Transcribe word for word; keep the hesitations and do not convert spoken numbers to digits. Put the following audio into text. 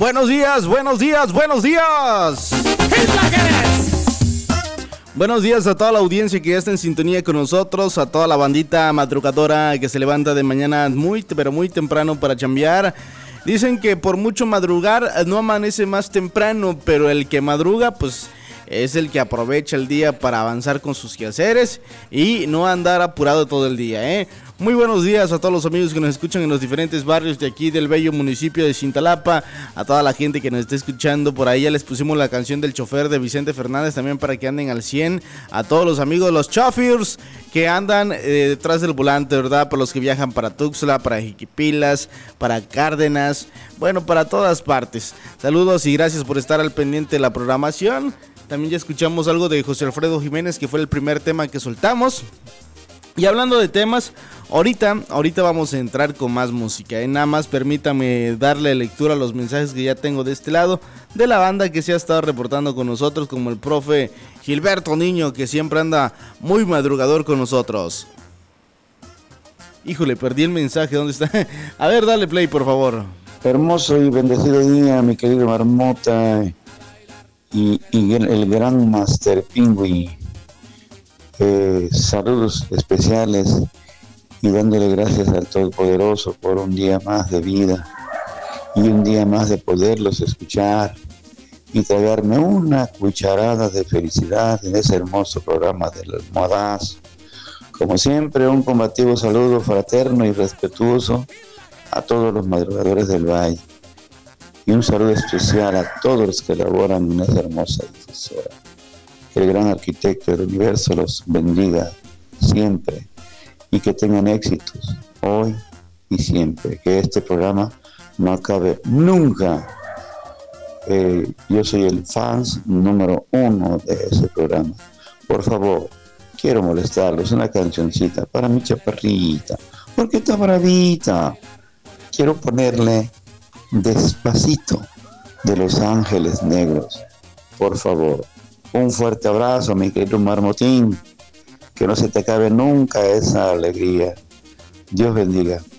Buenos días, buenos días, buenos días. Buenos días a toda la audiencia que ya está en sintonía con nosotros, a toda la bandita madrugadora que se levanta de mañana muy, pero muy temprano para chambear. Dicen que por mucho madrugar no amanece más temprano, pero el que madruga pues es el que aprovecha el día para avanzar con sus quehaceres y no andar apurado todo el día, ¿eh? Muy buenos días a todos los amigos que nos escuchan en los diferentes barrios de aquí del bello municipio de Cintalapa, a toda la gente que nos está escuchando por ahí. Ya les pusimos la canción del chofer de Vicente Fernández también para que anden al cien, a todos los amigos de los chauffeurs que andan eh, detrás del volante, ¿verdad? Para los que viajan para Tuxtla, para Jiquipilas, para Cárdenas, bueno, para todas partes. Saludos y gracias por estar al pendiente de la programación. También ya escuchamos algo de José Alfredo Jiménez, que fue el primer tema que soltamos. Y hablando de temas, ahorita, ahorita vamos a entrar con más música, ¿eh? Nada más permítame darle lectura a los mensajes que ya tengo de este lado, de la banda que se ha estado reportando con nosotros, como el profe Gilberto Niño, que siempre anda muy madrugador con nosotros. Híjole, perdí el mensaje, ¿dónde está? A ver, dale play, por favor. Hermoso y bendecido día, mi querido Marmota y, y el, el gran Master Pingüi. Eh, saludos especiales y dándole gracias al Todopoderoso por un día más de vida y un día más de poderlos escuchar y tragarme una cucharada de felicidad en ese hermoso programa del Almohadazo. Como siempre, un combativo saludo fraterno y respetuoso a todos los madrugadores del Valle y un saludo especial a todos los que laboran en esa hermosa difusora. Que el gran arquitecto del universo los bendiga siempre y que tengan éxitos hoy y siempre. Que este programa no acabe nunca. Eh, yo soy el fans número uno de ese programa. Por favor, quiero molestarlos. Una cancioncita para mi chaparrita. Porque está bravita. Quiero ponerle Despacito de Los Ángeles Negros. Por favor. Un fuerte abrazo, mi querido Marmotín. Que no se te acabe nunca esa alegría. Dios bendiga.